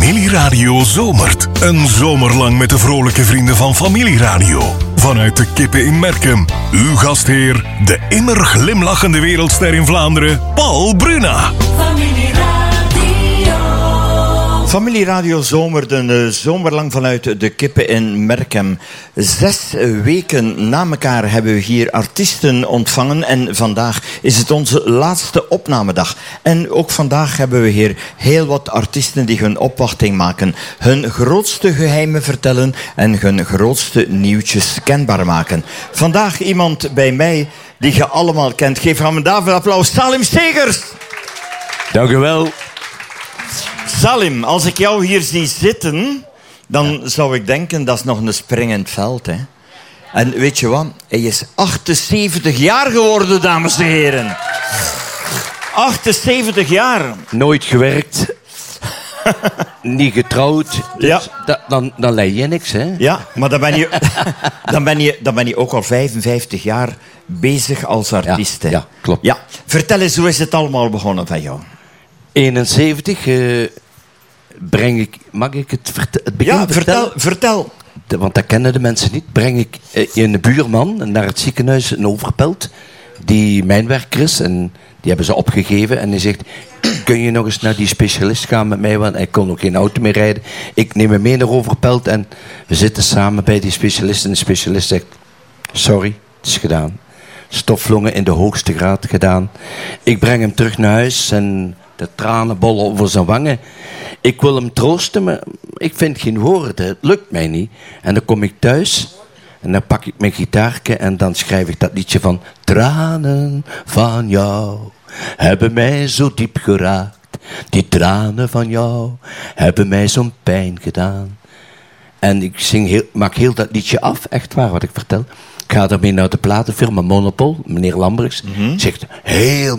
Familieradio zomert. Een zomer lang met de vrolijke vrienden van Familieradio. Vanuit de Kippen in Merkem. Uw gastheer, de immer glimlachende wereldster in Vlaanderen, Paul Bruna. Familieradio zomert een zomerlang vanuit de Kippen in Merkem. 6 weken na elkaar hebben we hier artiesten ontvangen. En vandaag is het onze laatste opnamedag. En ook vandaag hebben we hier heel wat artiesten die hun opwachting maken. Hun grootste geheimen vertellen en hun grootste nieuwtjes kenbaar maken. Vandaag iemand bij mij die je allemaal kent. Geef hem een David applaus. Salim Segers! Dank u wel. Salim, als ik jou hier zie zitten, dan zou ik denken, dat is nog een springend veld. Hè? En weet je wat? Hij is 78 jaar geworden, dames en heren. 78 jaar. Nooit gewerkt. Niet getrouwd. Dus Ja. Dan leid je niks, hè? Ja, maar dan ben je ook al 55 jaar bezig als artiest. Hè? Ja, klopt. Ja. Vertel eens, hoe is het allemaal begonnen van jou? 71 breng ik... Mag ik het begin Ja, vertellen? vertel. Want dat kennen de mensen niet. Breng ik een buurman naar het ziekenhuis in Overpelt, die mijnwerker is. En die hebben ze opgegeven. En hij zegt, kun je nog eens naar die specialist gaan met mij? Want hij kon ook geen auto meer rijden. Ik neem hem mee naar Overpelt en we zitten samen bij die specialist. En de specialist zegt, sorry, het is gedaan. Stoflongen in de hoogste graad gedaan. Ik breng hem terug naar huis en de tranen bollen over zijn wangen. Ik wil hem troosten, maar ik vind geen woorden. Het lukt mij niet. En dan kom ik thuis en dan pak ik mijn gitaarke en dan schrijf ik dat liedje van... Tranen van jou hebben mij zo diep geraakt. Die tranen van jou hebben mij zo'n pijn gedaan. En ik maak heel dat liedje af, echt waar wat ik vertel. Ik ga daarmee naar de platenfirma Monopol, meneer Lambrechts. Zegt, heel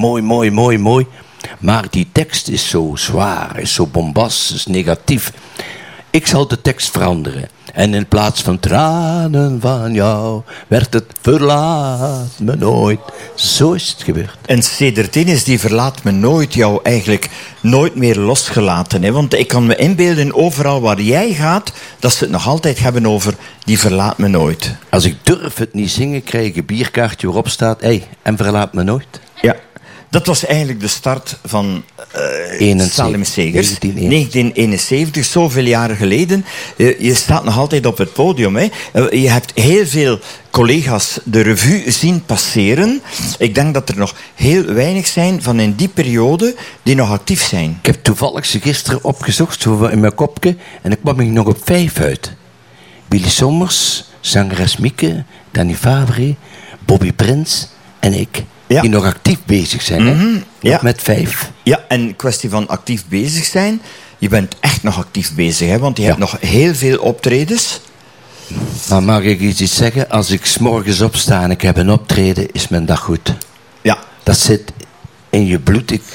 mooi. Maar die tekst is zo zwaar, is zo bombastisch, negatief. Ik zal de tekst veranderen. En in plaats van tranen van jou, werd het verlaat me nooit. Zo is het gebeurd. En sedertdien is die verlaat me nooit jou eigenlijk nooit meer losgelaten. Hè? Want ik kan me inbeelden, overal waar jij gaat, dat ze het nog altijd hebben over die verlaat me nooit. Als ik durf het niet zingen, krijg ik een bierkaartje waarop staat... en verlaat me nooit. Ja. Dat was eigenlijk de start van Salim Segers. 1971, zoveel jaren geleden. Je staat nog altijd op het podium. Hè. Je hebt heel veel collega's de revue zien passeren. Ik denk dat er nog heel weinig zijn van in die periode die nog actief zijn. Ik heb toevallig ze gisteren opgezocht zo in mijn kopje en ik kwam er nog op 5 uit. Willy Sommers, zangeres Mieke, Danny Fabre, Bobby Prins en ik... Ja. Die nog actief bezig zijn, hè? Ja. Met 5. Ja, en kwestie van actief bezig zijn. Je bent echt nog actief bezig, hè? Want je hebt nog heel veel optredens. Maar mag ik iets zeggen? Als ik 's morgens opsta en ik heb een optreden, is mijn dag goed. Ja. Dat zit in je bloed. Ik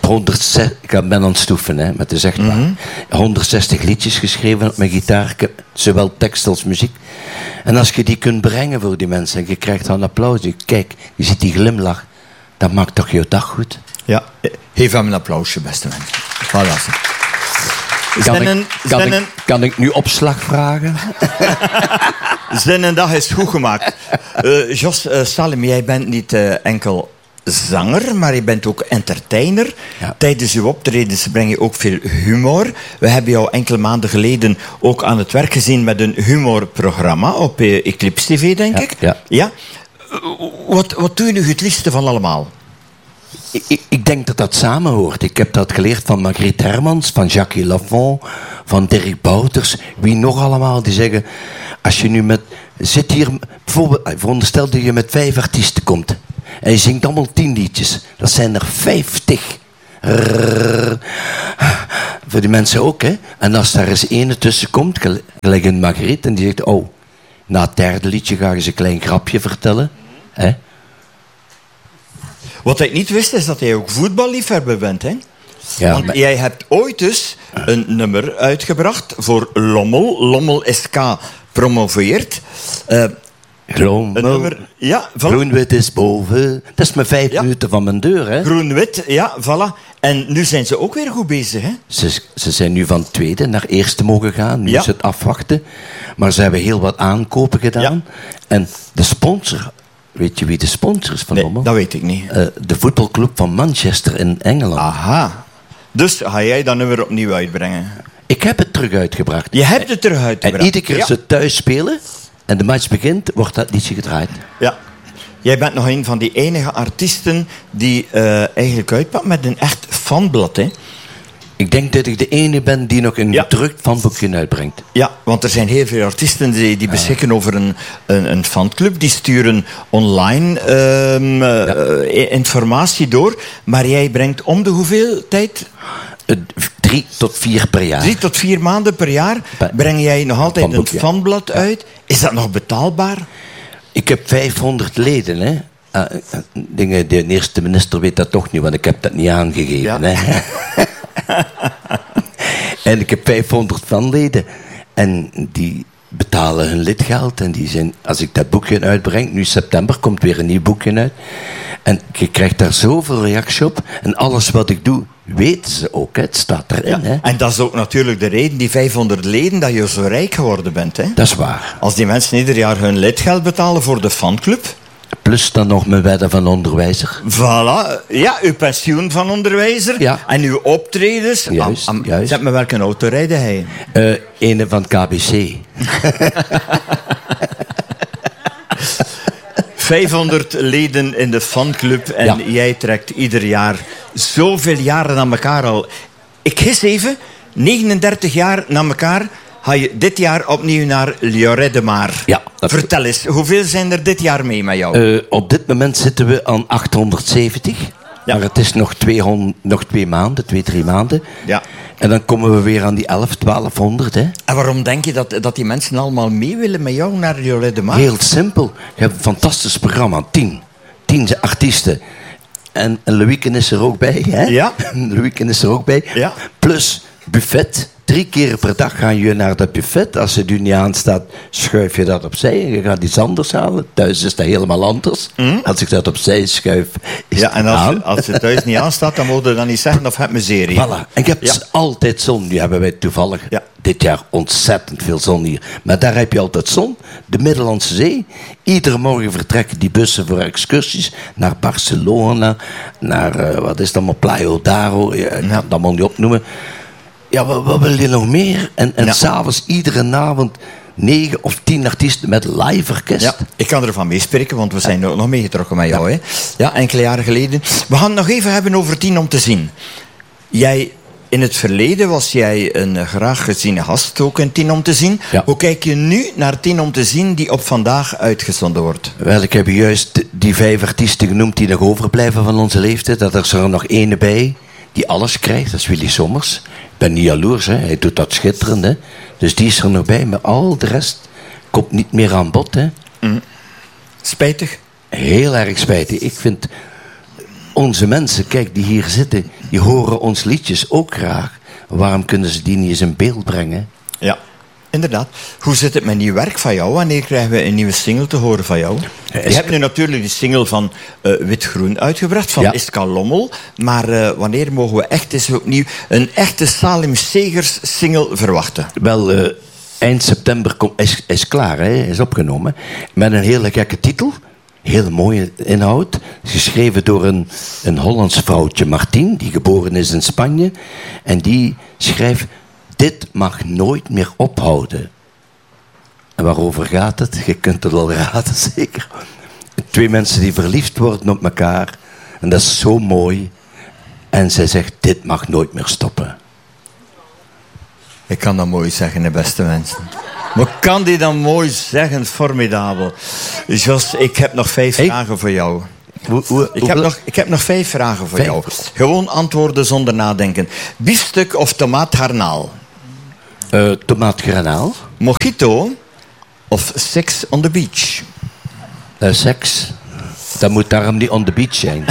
ben aan het stoeven, hè, met de zegbaar. 160 liedjes geschreven op mijn gitaar, zowel tekst als muziek. En als je die kunt brengen voor die mensen en je krijgt dan applaus, kijk, je ziet die glimlach, dat maakt toch je dag goed? Ja. Geef hem een applausje, beste mensen. Voilà. Kan ik nu opslag vragen? Zijn dag is goed gemaakt. Jos, Salim, jij bent niet enkel zanger, maar je bent ook entertainer. Ja. Tijdens uw optredens breng je ook veel humor. We hebben jou enkele maanden geleden ook aan het werk gezien met een humorprogramma op Eclipse TV, denk ik. Ja. Wat doe je nu het liefste van allemaal? Ik denk dat dat samenhoort. Ik heb dat geleerd van Margriet Hermans, van Jacques Lafont, van Dirk Bouters. Wie nog allemaal, die zeggen... Als je nu zit hier... Bijvoorbeeld, veronderstel dat je met 5 artiesten komt. En je zingt allemaal 10 liedjes. Dat zijn er 50. Voor die mensen ook, hè. En als daar eens ene tussen komt, gelijk een Margriet, en die zegt... Oh, na het 3e liedje ga je ze een klein grapje vertellen. Hè. Wat ik niet wist, is dat jij ook voetballiefhebber bent, hè? Ja, want jij hebt ooit dus een nummer uitgebracht voor Lommel. Lommel SK promoveert. Glommel. Een nummer, ja, voilà. Groen-wit is boven. Dat is maar 5 minuten van mijn deur, hè. Groen-wit, ja, voilà. En nu zijn ze ook weer goed bezig, hè? Ze zijn nu van tweede naar eerste mogen gaan. Nu Ja. is het afwachten. Maar ze hebben heel wat aankopen gedaan. En de sponsor... Weet je wie de sponsor is van Nee, Lommel? dat weet ik niet. De voetbalclub van Manchester in Engeland. Aha. Dus ga jij dat nummer opnieuw uitbrengen? Ik heb het terug uitgebracht. Je hebt het terug uitgebracht. En iedere keer als ze thuis spelen en de match begint, wordt dat liedje gedraaid. Ja. Jij bent nog een van die enige artiesten die eigenlijk uitpakt met een echt fanblad, hè? Ik denk dat ik de ene ben die nog een gedrukt fanboekje uitbrengt. Ja, want er zijn heel veel artiesten die beschikken over een fanclub. Die sturen online informatie door. Maar jij brengt om de hoeveel tijd? 3 tot 4 per jaar. 3 tot 4 maanden per jaar breng jij nog altijd een fanboek, fanblad uit. Is dat nog betaalbaar? Ik heb 500 leden, hè. De eerste minister weet dat toch niet, want ik heb dat niet aangegeven. Hè. En ik heb 500 fanleden. En die betalen hun lidgeld. En die zijn, als ik dat boekje uitbreng, nu september komt weer een nieuw boekje uit. En je krijgt daar zoveel reactie op. En alles wat ik doe, weten ze ook. Hè. Het staat erin. Hè. En dat is ook natuurlijk de reden, die 500 leden, dat je zo rijk geworden bent. Hè? Dat is waar. Als die mensen ieder jaar hun lidgeld betalen voor de fanclub. Plus dan nog mijn wedden van onderwijzer. Voilà. Ja, uw pensioen van onderwijzer. Ja. En uw optredens. Juist. Zeg maar welke auto rijdt hij? Ene van het KBC. 500 leden in de fanclub. En jij trekt ieder jaar zoveel jaren aan elkaar al. Ik gis even. 39 jaar na elkaar. Ga je dit jaar opnieuw naar Lloret de Mar. Ja. Vertel eens, hoeveel zijn er dit jaar mee met jou? Op dit moment zitten we aan 870. Ja. Maar het is nog 2 maanden, 2-3 maanden. Ja. En dan komen we weer aan die 1200. Hè. En waarom denk je dat die mensen allemaal mee willen met jou naar Lloret de Mar? Heel simpel. Je hebt een fantastisch programma. 10 artiesten. En Louiken is er ook bij. Hè? Ja. Louiken is er ook bij. Ja. Plus buffet. 3 keer per dag ga je naar dat buffet. Als het u niet aanstaat, schuif je dat opzij. En je gaat iets anders halen. Thuis is dat helemaal anders. Als ik dat opzij schuif, is het en aan. als het thuis niet aanstaat, dan moet je dan niet zeggen of het miserie. Voilà. En je hebt altijd zon. Nu hebben wij toevallig dit jaar ontzettend veel zon hier. Maar daar heb je altijd zon. De Middellandse Zee. Iedere morgen vertrekken die bussen voor excursies naar Barcelona. Naar, wat is het allemaal, Playa Daro. Ik kan dat maar niet opnoemen. Ja, wat wil je nog meer? En s'avonds, iedere avond, 9 of 10 artiesten met live orkest. Ja, ik kan ervan meespreken, want we zijn ook nog meegetrokken met jou. Hè? Ja, enkele jaren geleden. We gaan het nog even hebben over 10 om te zien. In het verleden was jij een graag geziene gast, ook in 10 om te zien. Ja. Hoe kijk je nu naar 10 om te zien die op vandaag uitgezonden wordt? Wel, ik heb juist die 5 artiesten genoemd die nog overblijven van onze leeftijd. Dat er er nog ene bij die alles krijgt. Dat is Willy Sommers. Ik ben niet jaloers, hè. Hij doet dat schitterend. Hè. Dus die is er nog bij. Maar al de rest komt niet meer aan bod. Hè. Spijtig? Heel erg spijtig. Ik vind onze mensen, kijk, die hier zitten, die horen ons liedjes ook graag. Waarom kunnen ze die niet eens in beeld brengen? Ja, inderdaad. Hoe zit het met nieuw werk van jou? Wanneer krijgen we een nieuwe single te horen van jou? Je hebt nu natuurlijk die single van Wit-Groen uitgebracht, van Iska Lommel. Maar wanneer mogen we echt eens opnieuw een echte Salim Segers single verwachten? Wel, eind september is klaar, hè, is opgenomen. Met een hele gekke titel. Heel mooie inhoud. Geschreven door een Hollands vrouwtje, Martien, die geboren is in Spanje. En die schrijft: dit mag nooit meer ophouden. En waarover gaat het? Je kunt het wel raden, zeker. 2 mensen die verliefd worden op elkaar. En dat is zo mooi. En zij zegt: dit mag nooit meer stoppen. Ik kan dat mooi zeggen, de beste mensen. Maar kan die dan mooi zeggen? Formidabel. Jos, ik heb nog 5 vragen voor jou. Ik heb nog 5 vragen voor jou. Gewoon antwoorden zonder nadenken. Biefstuk of tomaatgarnaal? Tomaatgranaal. Mojito of sex on the beach? Seks. Dat moet daarom niet on the beach zijn.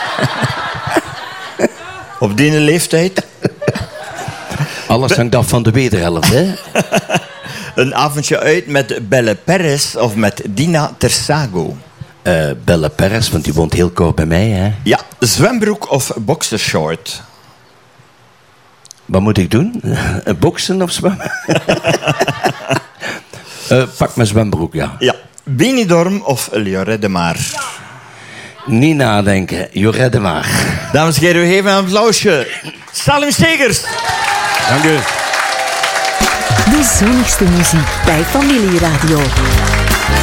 Op die leeftijd? Alles hangt af van de wederhelft, hè? Een avondje uit met Belle Perez of met Dina Tersago? Belle Perez, want die woont heel kort bij mij, hè. Ja, zwembroek of boxershort? Wat moet ik doen? Boksen of zwemmen? Pak mijn zwembroek, ja. Ja, Benidorm of Lloret de Mar? Ja. Niet nadenken, Lloret de Mar. Dames en heren, we geven een applausje. Salim Stegers. Dank u. De zonnigste muziek bij Familieradio.